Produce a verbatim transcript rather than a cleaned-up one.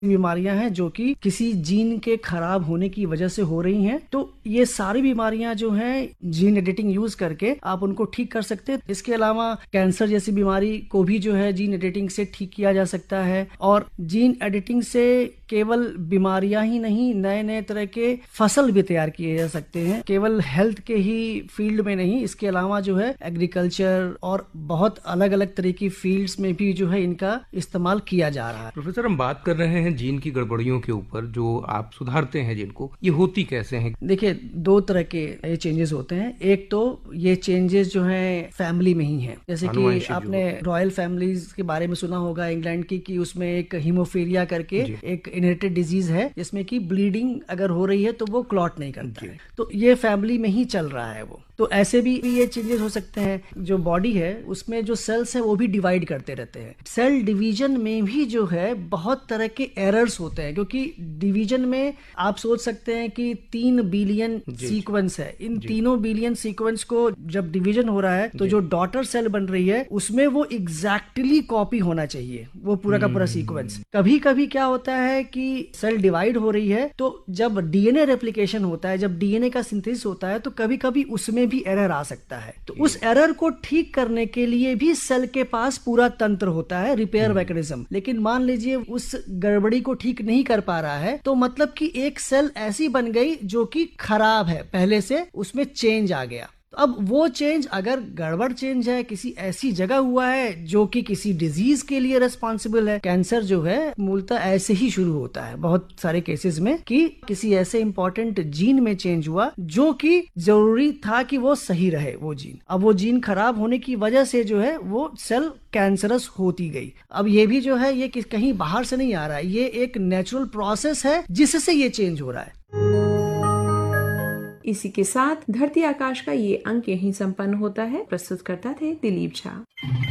बीमारियां हैं जो कि किसी जीन के खराब होने की वजह से हो रही हैं। तो ये सारी बीमारियां जो हैं जीन एडिटिंग यूज करके आप उनको ठीक कर सकते हैं। इसके अलावा कैंसर जैसी बीमारी को भी जो है जीन एडिटिंग से ठीक किया जा सकता है। और जीन एडिटिंग से केवल बीमारियां ही नहीं, नए नए तरह के फसल भी तैयार किए जा सकते हैं, केवल हेल्थ के ही फील्ड में नहीं। इसके अलावा जो है एग्रीकल्चर और बहुत अलग अलग तरह की फील्ड्स में भी जो है इनका इस्तेमाल किया जा रहा है। प्रोफेसर, हम बात कर रहे हैं जीन की गड़बड़ियों के ऊपर जो आप सुधारते हैं जिनको, ये होती कैसे हैं? देखिए, दो तरह के ये चेंजेस होते हैं। एक तो ये चेंजेस जो है फैमिली में ही है, जैसे कि आपने रॉयल फैमिलीज के बारे में सुना होगा इंग्लैंड की, कि उसमें एक हीमोफीलिया करके एक इनहेरिटेड डिजीज है जिसमें कि ब्लीडिंग अगर हो रही है तो वो क्लॉट नहीं करता है। तो ये फैमिली में ही चल रहा है वो। तो ऐसे भी ये चेंजेस हो सकते हैं। जो बॉडी है उसमें जो सेल्स है वो भी डिवाइड करते रहते हैं। सेल डिवीजन में भी जो है बहुत तरह के एरर्स होते हैं, क्योंकि डिवीजन में आप सोच सकते हैं कि तीन बिलियन सीक्वेंस है। इन तीनों बिलियन सीक्वेंस को जब डिवीजन हो रहा है तो जो डॉटर सेल बन रही है उसमें वो एग्जैक्टली कॉपी होना चाहिए, वो पूरा का पूरा सीक्वेंस। कभी कभी क्या होता है कि सेल डिवाइड हो रही है तो जब डीएनए रेप्लिकेशन होता है, जब डीएनए का सिंथेसिस होता है, तो कभी कभी उसमें भी एरर आ सकता है। तो उस एरर को ठीक करने के लिए भी सेल के पास पूरा तंत्र होता है, रिपेयर मैकेनिज्म। लेकिन मान लीजिए उस गड़बड़ी को ठीक नहीं कर पा रहा है, तो मतलब कि एक सेल ऐसी बन गई जो कि खराब है, पहले से उसमें चेंज आ गया। तो अब वो चेंज, अगर गड़बड़ चेंज है, किसी ऐसी जगह हुआ है जो कि किसी डिजीज के लिए रेस्पॉन्सिबल है। कैंसर जो है मूलतः ऐसे ही शुरू होता है बहुत सारे केसेस में, कि किसी ऐसे इंपॉर्टेंट जीन में चेंज हुआ जो कि जरूरी था कि वो सही रहे वो जीन। अब वो जीन खराब होने की वजह से जो है वो सेल कैंसरस होती गई। अब ये भी जो है ये कहीं बाहर से नहीं आ रहा है, ये एक नेचुरल प्रोसेस है जिससे ये चेंज हो रहा है। इसी के साथ धरती आकाश का ये अंक यहीं संपन्न होता है। प्रस्तुत करता थे दिलीप झा।